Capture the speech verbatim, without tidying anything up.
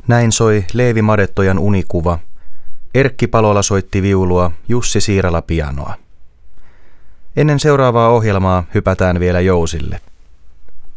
Näin soi Leevi Madettojan unikuva. Erkki Palola soitti viulua, Jussi Siirala pianoa. Ennen seuraavaa ohjelmaa hypätään vielä jousille.